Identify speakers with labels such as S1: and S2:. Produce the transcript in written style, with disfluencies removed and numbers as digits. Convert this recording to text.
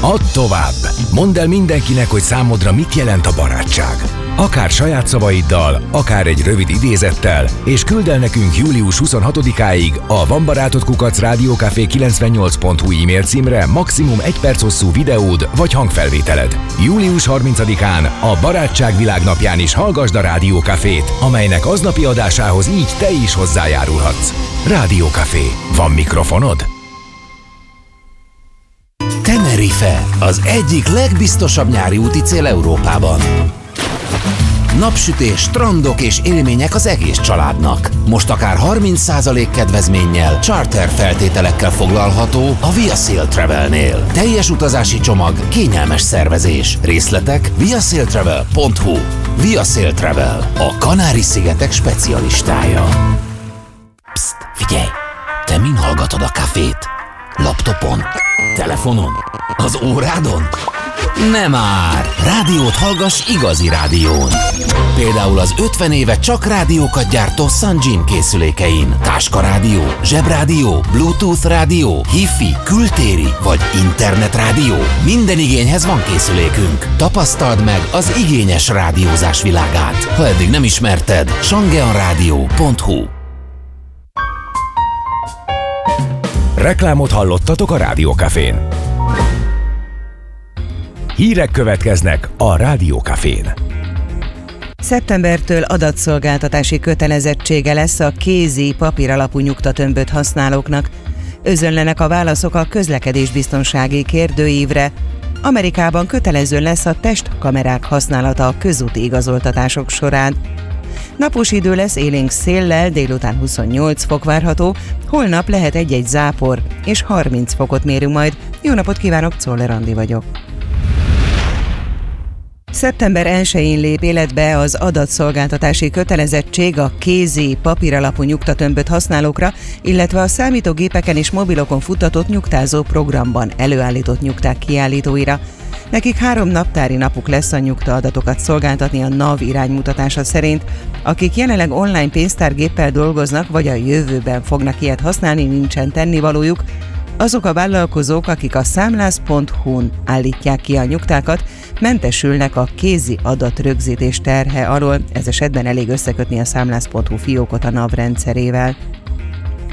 S1: Add tovább! Mondd el mindenkinek, hogy számodra mit jelent a barátság. Akár saját szavaiddal, akár egy rövid idézettel, és küld el nekünk július 26-áig a vanbarátod@rádiókafé98.hu e-mail címre maximum 1 perc hosszú videód vagy hangfelvételed. Július 30-án a Barátság Világnapján is hallgasd a Rádió Cafét, amelynek aznapi adásához így te is hozzájárulhatsz. Rádió Café. Van mikrofonod?
S2: Tenerife az egyik legbiztosabb nyári úti cél Európában. Napsütés, strandok és élmények az egész családnak. Most akár 30% kedvezménnyel, charter feltételekkel foglalható a Via Sail Travelnél. Teljes utazási csomag, kényelmes szervezés. Részletek viasailtravel.hu. Via Sail Travel, a Kanári-szigetek specialistája. Psst, figyelj! Te min hallgatod a kafét? Laptopon? Telefonon? Az órádon? Nem már! Rádiót hallgass igazi rádión. Például az 50 éve csak rádiókat gyártó Sunjin készülékein. Táskarádió, zsebrádió, Bluetooth rádió, Hi-Fi, kültéri vagy internetrádió. Minden igényhez van készülékünk. Tapasztald meg az igényes rádiózás világát. Ha eddig nem ismerted, shangeanradio.hu.
S1: Reklámot hallottatok a Rádió Cafén. Hírek következnek a Rádió Cafén.
S3: Szeptembertől adatszolgáltatási kötelezettsége lesz a kézi, papíralapú nyugtatömböt használóknak. Özönlenek a válaszok a közlekedésbiztonsági kérdőívre. Amerikában kötelező lesz a testkamerák használata a közúti igazoltatások során. Napos idő lesz élénk széllel, délután 28 fok várható, holnap lehet egy-egy zápor, és 30 fokot mérünk majd. Jó napot kívánok, Czoller Andi vagyok. Szeptember 1-én lép életbe az adatszolgáltatási kötelezettség a kézi, papíralapú nyugtatömböt használókra, illetve a számítógépeken és mobilokon futtatott nyugtázó programban előállított nyugták kiállítóira. Nekik 3 naptári napuk lesz a nyugtaadatokat szolgáltatni a NAV iránymutatása szerint. Akik jelenleg online pénztárgéppel dolgoznak, vagy a jövőben fognak ilyet használni, nincsen tennivalójuk. Azok a vállalkozók, akik a számlász.hu-n állítják ki a nyugtákat, mentesülnek a kézi adatrögzítés terhe alól, ez esetben elég összekötni a számlász.hu fiókot a NAV rendszerével.